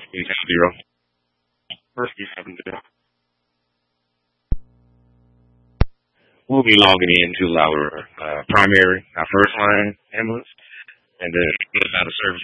860. First, you have to do. We'll be logging into our primary, our first line ambulance, and then out of service